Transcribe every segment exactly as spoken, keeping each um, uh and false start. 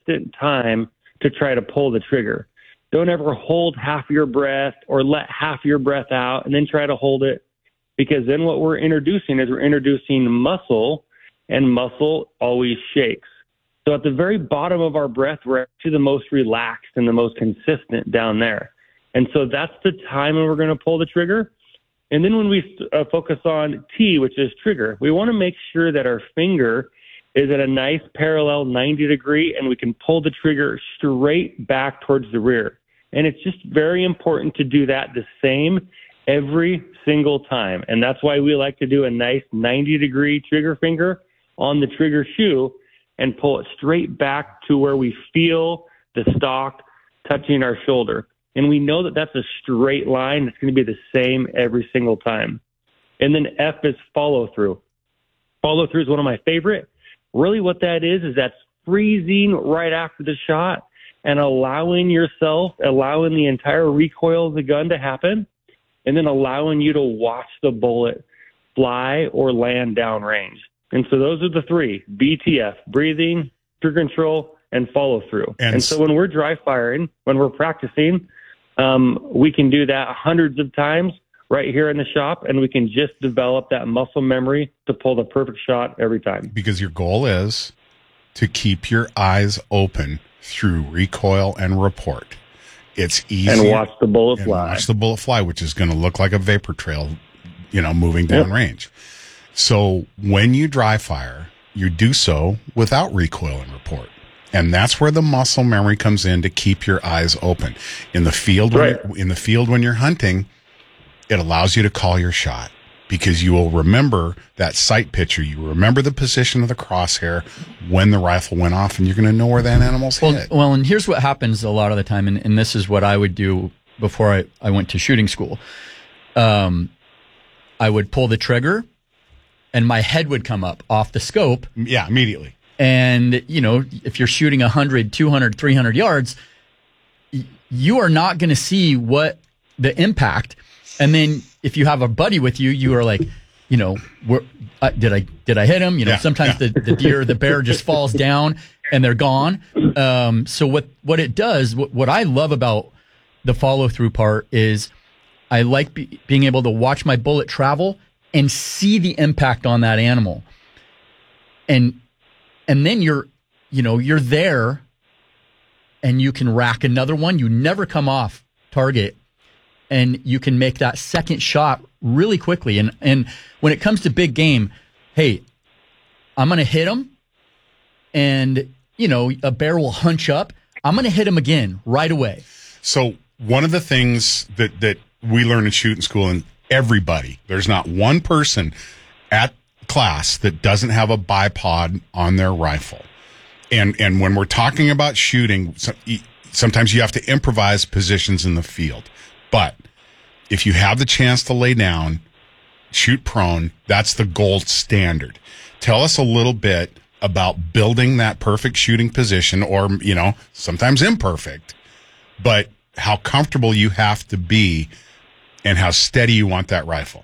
consistent time to try to pull the trigger. Don't ever hold half your breath or let half your breath out and then try to hold it, because then what we're introducing is we're introducing muscle, and muscle always shakes. So at the very bottom of our breath, we're actually the most relaxed and the most consistent down there. And so that's the time when we're going to pull the trigger. And then when we uh, focus on T, which is trigger, we want to make sure that our finger is at a nice parallel ninety degree, and we can pull the trigger straight back towards the rear. And it's just very important to do that the same every single time. And that's why we like to do a nice ninety degree trigger finger on the trigger shoe and pull it straight back to where we feel the stock touching our shoulder. And we know that that's a straight line. It's going to be the same every single time. And then F is follow through. Follow through is one of my favorite. Really what that is, is that's freezing right after the shot and allowing yourself, allowing the entire recoil of the gun to happen, and then allowing you to watch the bullet fly or land downrange. And so those are the three: B T F, breathing, trigger control, and follow through. And, and so when we're dry firing, when we're practicing, um, we can do that hundreds of times right here in the shop, and we can just develop that muscle memory to pull the perfect shot every time. Because your goal is to keep your eyes open through recoil and report. It's easy. And watch the bullet fly. Watch the bullet fly, which is going to look like a vapor trail, you know, moving down yep. range. So when you dry fire, you do so without recoil and report. And that's where the muscle memory comes in to keep your eyes open. In the field, right. when in the field when you're hunting, it allows you to call your shot because you will remember that sight picture. You remember the position of the crosshair when the rifle went off, and you're going to know where that animal's well, hit. Well, and here's what happens a lot of the time, and, and this is what I would do before I, I went to shooting school. Um, I would pull the trigger, and my head would come up off the scope. Yeah, immediately. And, you know, if you're shooting one hundred, two hundred, three hundred yards, y- you are not going to see what the impact. And then if you have a buddy with you, you are like, you know, where, uh, did I did I hit him? You know, yeah, sometimes yeah. the, the deer, the bear just falls down and they're gone. Um, so what, what it does, what, what I love about the follow through part is I like be, being able to watch my bullet travel and see the impact on that animal. And and then you're, you know, you're there and you can rack another one. You never come off target. And you can make that second shot really quickly. And and when it comes to big game, hey, I'm going to hit him. And, you know, a bear will hunch up. I'm going to hit him again right away. So one of the things that, that we learn in shooting school, and everybody, there's not one person at class that doesn't have a bipod on their rifle. And, and when we're talking about shooting, sometimes you have to improvise positions in the field. But if you have the chance to lay down, shoot prone, that's the gold standard. Tell us a little bit about building that perfect shooting position, or, you know, sometimes imperfect, but how comfortable you have to be and how steady you want that rifle.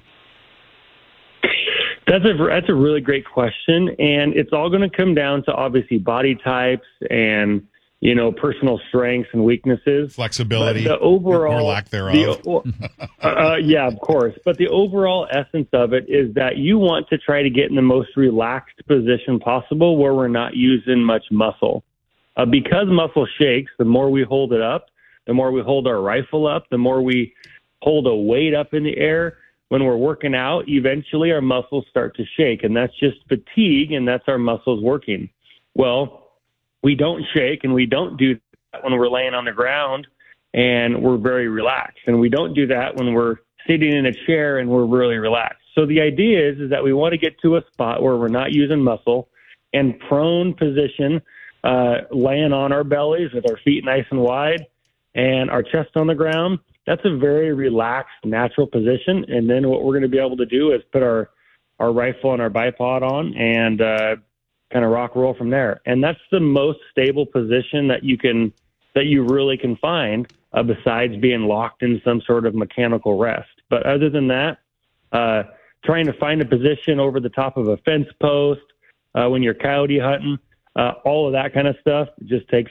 That's a, that's a really great question. And it's all going to come down to obviously body types and, you know, personal strengths and weaknesses. Flexibility. But the overall, or lack thereof. The, uh, yeah, of course. But the overall essence of it is that you want to try to get in the most relaxed position possible where we're not using much muscle. Uh, because muscle shakes, the more we hold it up, the more we hold our rifle up, the more we hold a weight up in the air. When we're working out, eventually our muscles start to shake, and that's just fatigue, and that's our muscles working. Well, we don't shake, and we don't do that when we're laying on the ground and we're very relaxed. And we don't do that when we're sitting in a chair and we're really relaxed. So the idea is, is that we want to get to a spot where we're not using muscle and prone position, uh, laying on our bellies with our feet nice and wide and our chest on the ground. That's a very relaxed, natural position. And then what we're going to be able to do is put our, our rifle and our bipod on and uh, kind of rock roll from there. And that's the most stable position that you can, that you really can find uh, besides being locked in some sort of mechanical rest. But other than that, uh, trying to find a position over the top of a fence post uh, when you're coyote hunting, uh, all of that kind of stuff just takes